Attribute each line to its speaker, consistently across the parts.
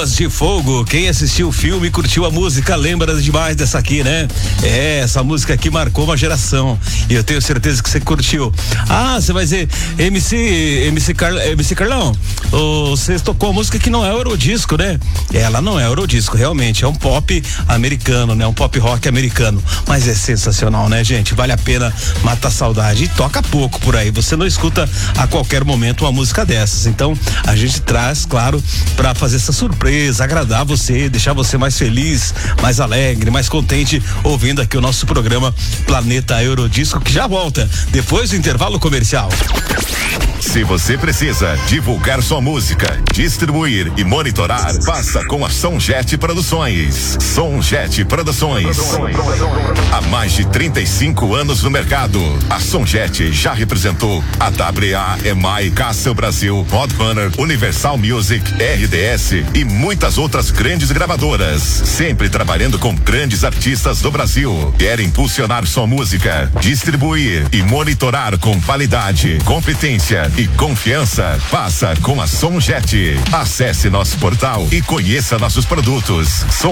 Speaker 1: Ruas de Fogo. Quem assistiu o filme e curtiu a música lembra demais dessa aqui, né? Essa música aqui marcou uma geração e eu tenho certeza que você curtiu. Você vai dizer, MC Carlão, você tocou a música que não é Eurodisco, né? Ela não é Eurodisco, realmente, é um pop americano, né? Um pop rock americano, mas é sensacional, né, gente? Vale a pena matar a saudade e toca pouco por aí, você não escuta a qualquer momento uma música dessas, então a gente traz, claro, para fazer essa surpresa, agradar você, deixar você mais feliz, mais alegre, mais contente, ouvindo aqui o nosso programa Planeta Eurodisco, que já volta depois do intervalo comercial.
Speaker 2: Se você precisa divulgar sua música, distribuir e monitorar, faça com a Sonjet Produções. Sonjet Produções. Há mais de 35 anos no mercado, a Sonjet já representou a WA, EMAI, Castle Brasil, Roadrunner, Universal Music, RDS e muitas outras grandes gravadoras. Sempre trabalhando com grandes artistas do Brasil. Quer impulsionar sua música, distribuir e monitorar com qualidade, competência e confiança? Faça com a Sonjet. Acesse nosso portal e conheça nossos produtos.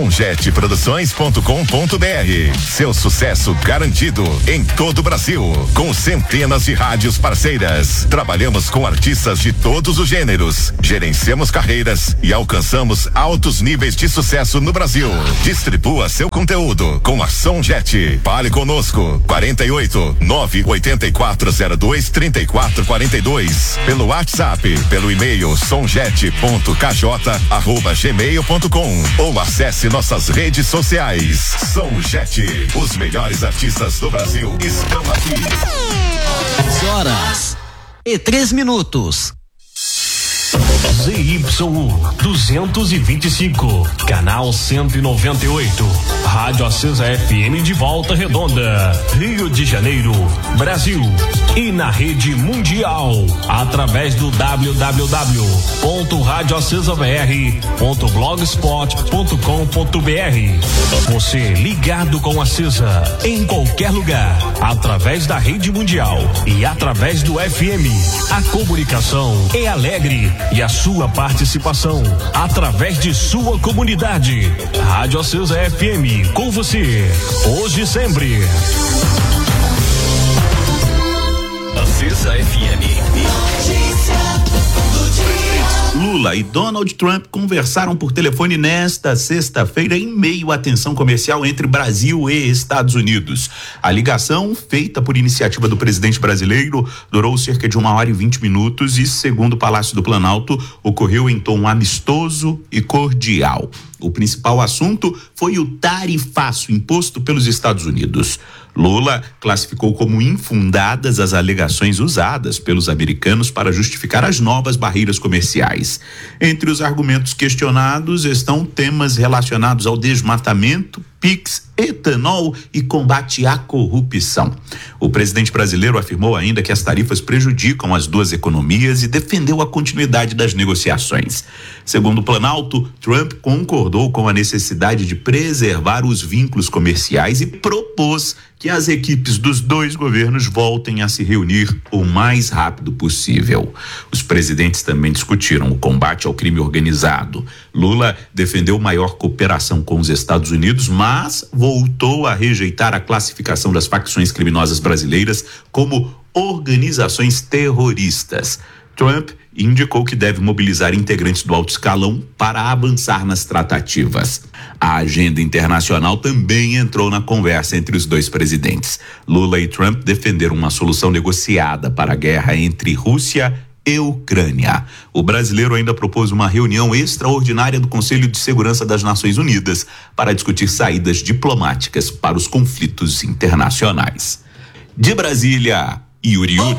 Speaker 2: sonjetproduções.com.br. Seu sucesso garantido em todo o Brasil, com centenas de rádios parceiras. Trabalhamos com artistas de todos os gêneros, gerenciamos carreiras e alcançamos altos níveis de sucesso no Brasil. Distribua seu conteúdo com a Sonjet. Fale conosco, 48 98402 3442. Pelo WhatsApp, pelo e-mail sonjet.kj@gmail.com ou acesse nossas redes sociais. Sonjet, os melhores artistas do Brasil estão aqui.
Speaker 3: 11h03.
Speaker 4: ZYU 225, canal 198, Rádio Acesa FM de Volta Redonda, Rio de Janeiro, Brasil, e na rede mundial, através do www.radioacesabr.blogspot.com.br. Você ligado com a Acesa em qualquer lugar, através da rede mundial e através do FM. A comunicação é alegre e a sua participação através de sua comunidade. Rádio Acesa FM, com você, hoje e sempre.
Speaker 5: Acesa FM.
Speaker 6: Lula e Donald Trump conversaram por telefone nesta sexta-feira em meio à tensão comercial entre Brasil e Estados Unidos. A ligação, feita por iniciativa do presidente brasileiro, durou cerca de 1h20 e, segundo o Palácio do Planalto, ocorreu em tom amistoso e cordial. O principal assunto foi o tarifaço imposto pelos Estados Unidos. Lula classificou como infundadas as alegações usadas pelos americanos para justificar as novas barreiras comerciais. Entre os argumentos questionados estão temas relacionados ao desmatamento, PIX, etanol e combate à corrupção. O presidente brasileiro afirmou ainda que as tarifas prejudicam as duas economias e defendeu a continuidade das negociações. Segundo o Planalto, Trump concordou com a necessidade de preservar os vínculos comerciais e propôs que as equipes dos dois governos voltem a se reunir o mais rápido possível. Os presidentes também discutiram o combate ao crime organizado. Lula defendeu maior cooperação com os Estados Unidos, mas voltou a rejeitar a classificação das facções criminosas brasileiras como organizações terroristas. Trump indicou que deve mobilizar integrantes do alto escalão para avançar nas tratativas. A agenda internacional também entrou na conversa entre os dois presidentes. Lula e Trump defenderam uma solução negociada para a guerra entre Rússia e Ucrânia. O brasileiro ainda propôs uma reunião extraordinária do Conselho de Segurança das Nações Unidas para discutir saídas diplomáticas para os conflitos internacionais. De Brasília, Yuri Uta.